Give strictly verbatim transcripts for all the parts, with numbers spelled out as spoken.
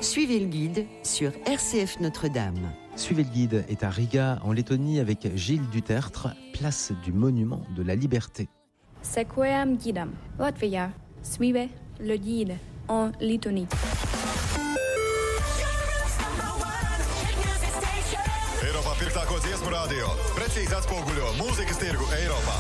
Suivez le guide sur R C F Notre-Dame. Suivez le guide est à Riga, en Lettonie, avec Gilles Dutertre, place du Monument de la Liberté. Seguem guidem. Latvia. Suivez le guide en Lettonie. Eiropā pirktāko dziesmu radio. Precīzi atspoguļo mūzikas tirgu Eiropā.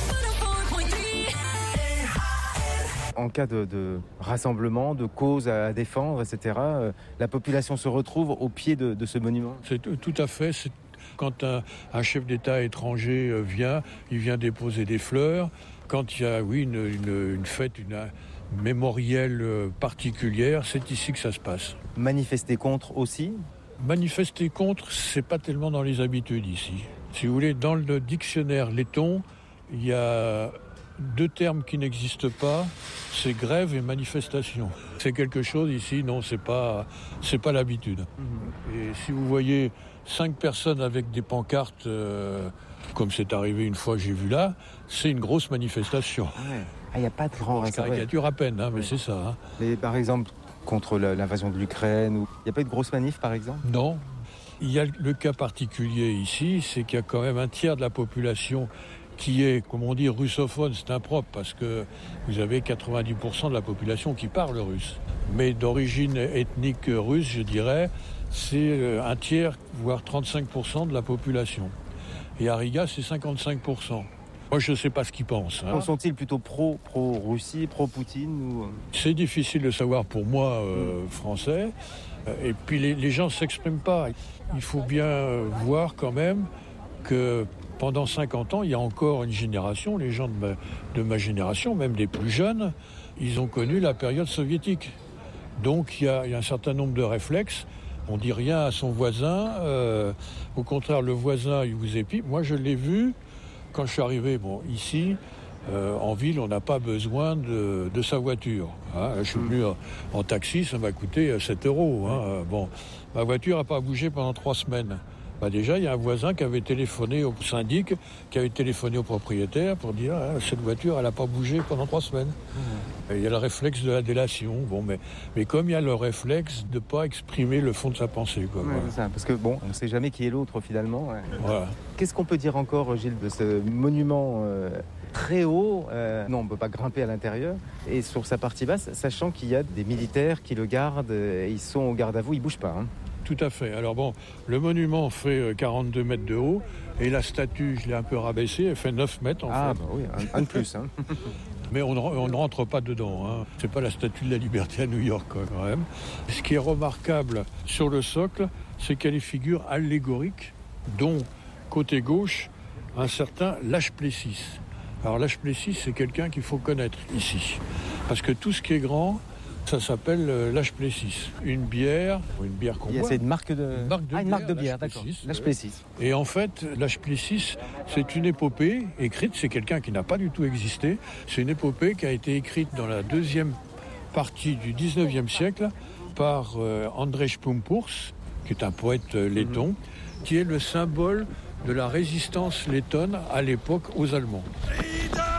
En cas de, de rassemblement, de cause à défendre, et cetera, euh, la population se retrouve au pied de, de ce monument. C'est tout à fait. C'est quand un, un chef d'État étranger vient, il vient déposer des fleurs. Quand il y a, oui, une, une, une fête, une, une mémorielle particulière, c'est ici que ça se passe. Manifester contre aussi ? Manifester contre, c'est pas tellement dans les habitudes ici. Si vous voulez, dans le dictionnaire letton, il y a deux termes qui n'existent pas, c'est grève et manifestation. C'est quelque chose ici, non, c'est pas, c'est pas l'habitude. Mmh. Et si vous voyez cinq personnes avec des pancartes, euh, comme c'est arrivé une fois que j'ai vu là, c'est une grosse manifestation. Ah ouais. Ah, il n'y a pas de grand rassemblement. Je caricature à peine, hein, mais oui. C'est ça. Hein. Mais par exemple, contre l'invasion de l'Ukraine, ou... il n'y a pas eu de grosse manif par exemple ? Non. Il y a le cas particulier ici, c'est qu'il y a quand même un tiers de la population qui est, comme on dit, russophone. C'est impropre parce que vous avez quatre-vingt-dix pour cent de la population qui parle russe. Mais d'origine ethnique russe, je dirais, c'est un tiers, voire trente-cinq pour cent de la population. Et à Riga, c'est cinquante-cinq pour cent. Moi, je ne sais pas ce qu'ils pensent. Hein. Sont-ils plutôt pro, pro-Russie, pro-Poutine ou... C'est difficile de savoir pour moi, euh, français. Et puis, les, les gens ne s'expriment pas. Il faut bien voir quand même que pendant cinquante ans, il y a encore une génération, les gens de ma, de ma génération, même des plus jeunes, ils ont connu la période soviétique. Donc, il y a, il y a un certain nombre de réflexes. On dit rien à son voisin. Euh, au contraire, le voisin, il vous épie. Moi, je l'ai vu quand je suis arrivé bon, ici. Euh, en ville, on n'a pas besoin de, de sa voiture. Hein. Je suis venu en, en taxi, ça m'a coûté sept euros. Hein. Bon, ma voiture n'a pas bougé pendant trois semaines. Bah déjà, il y a un voisin qui avait téléphoné au syndic, qui avait téléphoné au propriétaire pour dire ah, cette voiture, elle n'a pas bougé pendant trois semaines. Mmh. Il y a le réflexe de la délation. Bon, mais, mais comme il y a le réflexe de ne pas exprimer le fond de sa pensée. Quoi, ouais, voilà. C'est ça, parce que bon, on ne sait jamais qui est l'autre finalement. Ouais. Voilà. Qu'est-ce qu'on peut dire encore, Gilles, de ce monument euh, très haut euh, Non, on ne peut pas grimper à l'intérieur. Et sur sa partie basse, sachant qu'il y a des militaires qui le gardent, et ils sont au garde à vous, ils ne bougent pas. Hein. Tout à fait. Alors bon, le monument fait quarante-deux mètres de haut et la statue, je l'ai un peu rabaissée, elle fait neuf mètres en ah, fait. Ah bah oui, un, un de plus. Hein. Mais on, on ne rentre pas dedans. Hein. C'est pas la statue de la Liberté à New York quand même. Ce qui est remarquable sur le socle, c'est qu'elle est figure allégorique, dont côté gauche, un certain Lâche-Plessis. Alors Lâche-Plessis, c'est quelqu'un qu'il faut connaître ici. Parce que tout ce qui est grand, ça s'appelle euh, Lâche-Plessis. Une bière, une bière qu'on boit. C'est une marque de, une marque de ah, bière, une marque de bière, d'accord. Lâche-Plessis. Et en fait, Lâche-Plessis, c'est une épopée écrite, c'est quelqu'un qui n'a pas du tout existé. C'est une épopée qui a été écrite dans la deuxième partie du dix-neuvième siècle par euh, Andrzej Pumpurs, qui est un poète euh, letton, mm-hmm. qui est le symbole de la résistance lettonne à l'époque aux Allemands.